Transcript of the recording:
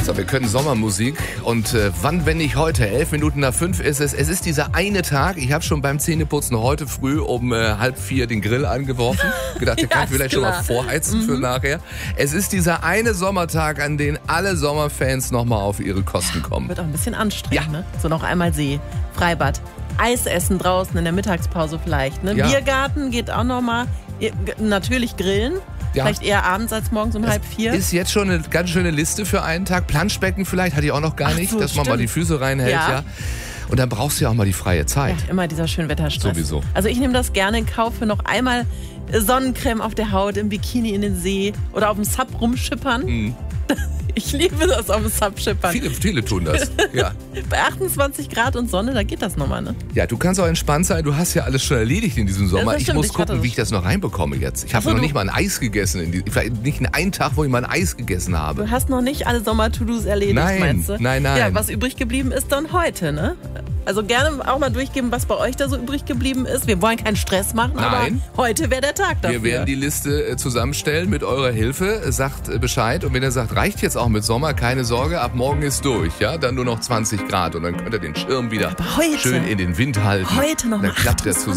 So, wir können Sommermusik und wann, wenn nicht heute, 11 Minuten nach 5 ist es. Es ist dieser eine Tag, ich habe schon beim Zähneputzen heute früh um 3:30 den Grill angeworfen. Gedacht, der kann vielleicht schon mal vorheizen für nachher. Es ist dieser eine Sommertag, an den alle Sommerfans nochmal auf ihre Kosten kommen. Wird auch ein bisschen anstrengend, ne? So noch einmal See, Freibad, Eis essen draußen in der Mittagspause vielleicht, ne? Ja. Biergarten geht auch nochmal, natürlich grillen. Ja. Vielleicht eher abends als morgens um 3:30. Ist jetzt schon eine ganz schöne Liste für einen Tag. Planschbecken vielleicht, hatte ich auch noch gar nicht, so, dass man mal die Füße reinhält. Ja. Und dann brauchst du ja auch mal die freie Zeit. Ja, immer dieser Schönwetterstress. Sowieso. Also ich nehme das gerne in Kauf für noch einmal Sonnencreme auf der Haut, im Bikini in den See oder auf dem Sub rumschippern. Ich liebe das, auf dem Sub schippern. Viele tun das. Ja. Bei 28 Grad und Sonne, da geht das nochmal, ne? Ja, du kannst auch entspannt sein. Du hast ja alles schon erledigt in diesem Sommer. Das Ich stimmt, muss ich gucken, hatte wie ich das noch reinbekomme jetzt. Ich habe noch nicht mal ein Eis gegessen. Vielleicht nicht einen Tag, wo ich mal ein Eis gegessen habe. Du hast noch nicht alle Sommer-To-Dos erledigt, meinst du? Nein. Ja, was übrig geblieben ist dann heute, ne? Also gerne auch mal durchgeben, was bei euch da so übrig geblieben ist. Wir wollen keinen Stress machen, aber heute wäre der Tag dafür. Wir werden die Liste zusammenstellen mit eurer Hilfe. Sagt Bescheid. Und wenn ihr sagt, reicht jetzt auch mit Sommer, keine Sorge, ab morgen ist durch. Ja, dann nur noch 20 Grad. Und dann könnt ihr den Schirm wieder schön in den Wind halten. Heute noch dann mal klappt der zusammen.